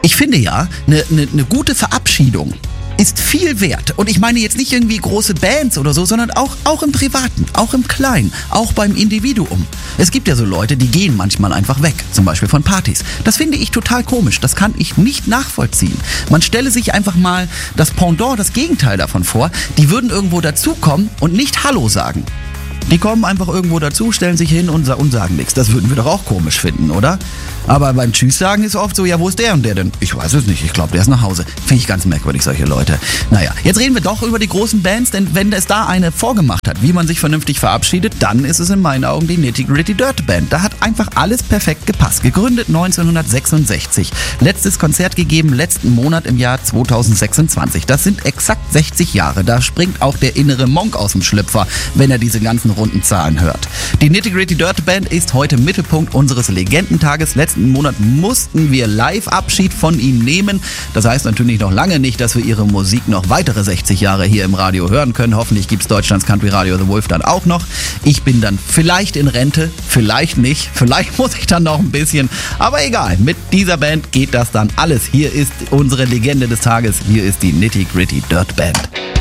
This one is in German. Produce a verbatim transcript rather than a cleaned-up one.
Ich finde ja, eine ne, ne gute Verabschiedung ist viel wert. Und ich meine jetzt nicht irgendwie große Bands oder so, sondern auch, auch im Privaten, auch im Kleinen, auch beim Individuum. Es gibt ja so Leute, die gehen manchmal einfach weg, zum Beispiel von Partys. Das finde ich total komisch, das kann ich nicht nachvollziehen. Man stelle sich einfach mal das Pendant, das Gegenteil davon vor, die würden irgendwo dazukommen und nicht Hallo sagen. Die kommen einfach irgendwo dazu, stellen sich hin und, und sagen nichts. Das würden wir doch auch komisch finden, oder? Aber beim Tschüss sagen ist oft so, ja, wo ist der und der denn? Ich weiß es nicht, ich glaube, der ist nach Hause. Finde ich ganz merkwürdig, solche Leute. Naja, jetzt reden wir doch über die großen Bands, denn wenn es da eine vorgemacht hat, wie man sich vernünftig verabschiedet, dann ist es in meinen Augen die Nitty Gritty Dirt Band. Da hat einfach alles perfekt gepasst. Gegründet neunzehnhundertsechsundsechzig. Letztes Konzert gegeben letzten Monat im Jahr zweitausendsechsundzwanzig. Das sind exakt sechzig Jahre. Da springt auch der innere Monk aus dem Schlüpfer, wenn er diese ganzen runden Zahlen hört. Die Nitty Gritty Dirt Band ist heute Mittelpunkt unseres Legendentages. Letzten Monat mussten wir live Abschied von ihnen nehmen. Das heißt natürlich noch lange nicht, dass wir ihre Musik noch weitere sechzig Jahre hier im Radio hören können. Hoffentlich gibt es Deutschlands Country Radio The Wolf dann auch noch. Ich bin dann vielleicht in Rente, vielleicht nicht. Vielleicht muss ich dann noch ein bisschen. Aber egal, mit dieser Band geht das dann alles. Hier ist unsere Legende des Tages. Hier ist die Nitty Gritty Dirt Band.